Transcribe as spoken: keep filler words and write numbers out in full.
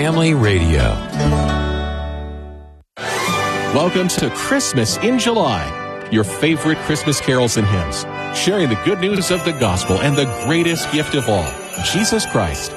Family Radio. Welcome to Christmas in July, your favorite Christmas carols and hymns, sharing the good news of the gospel and the greatest gift of all, Jesus Christ.